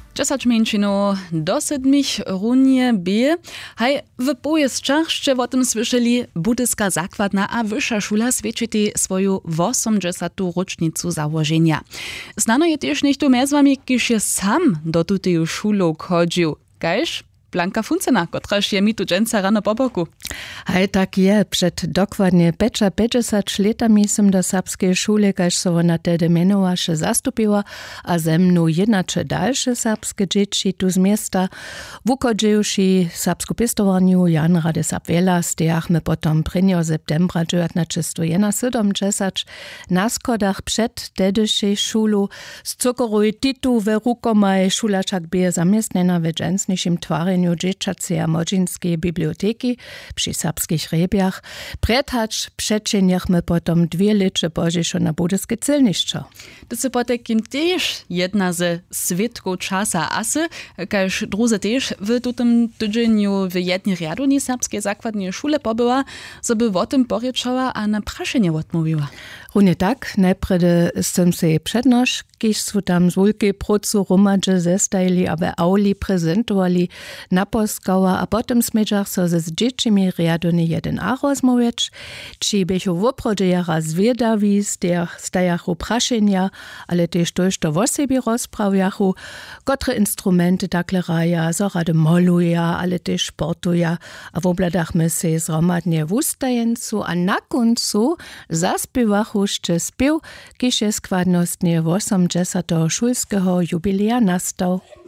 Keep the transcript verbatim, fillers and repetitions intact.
Dziesięć mięczino do siedmich runie B. Hej, w pojezczach ще o tym słyszeli Budyska zakładna a wyższa szula świadczyty swoją osiemdziesiątą rocznicę założenia. Znano je też nicht tu z wami, kiż je sam do tutej szulu chodził. Kajż? Blanka Funcena, kotraż je mi tu dżęca rano po boku. Hej, tak je. Przed dokładnie pecza pięćdziesięcioma latami som do serbskiej szule, kaž so ona tedy menowaše, zastupiła, a ze mną jednacze dalsze serbskie dzieci tu z miasta, wukodziejuši serbsku pistowaniu Jan Rade Sapvela, stejachmy potom prvního septembra devätnásť sedemdesiat na schodach przed tedyšej szulu z cukoruj titu we rukomaj šulačak bije zamiestnena w dżęsniejszym twarzeniu dzieciacej a młodzieńskiej biblioteki przy serbskich rebiach. Predhacz przeczeniachmy potom dwie licze bożiszo na budyske celniszczo. To se potekim też jedna ze świadków czasa asy, kaž druze też w tutym tydzieniu w jednej riadonie serbskiej zakładnej szule pobyła, żeby o tym poryczała a na praszenie odmówiła. Runie tak, najpredy sem se przednosz, kiż su tam z wulkiej procu rumadże zestajli, aby auli prezentowali na Poskała, a potem smedżach so ze z dziecimi riadony jeden a rozmawiać, czy bychu woprodzie jara zwiedawi z tych stajachu praszenia, ale też to, to o sobie rozprawiachu, kotre instrumenty takle raja, so rady moluja, ale też sportuja, a w obladachmy se zromadnie w ustajencu, a na końcu zaspiewachu jeszcze spiew, kiż je składnostnie osiemdziesiątego szulskiego jubileja nastał.